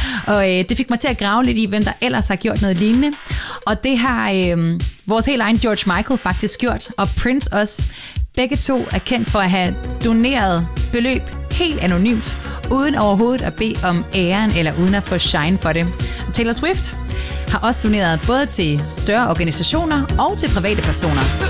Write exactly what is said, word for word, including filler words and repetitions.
Og øh, det fik mig til at grave lidt i, hvem der ellers har gjort noget lignende. Og det har øh, vores helt egen George Michael faktisk gjort, og Prince også. Begge to er kendt for at have doneret beløb helt anonymt, uden overhovedet at bede om æren eller uden at få shine for det. Taylor Swift har også doneret både til større organisationer og til private personer.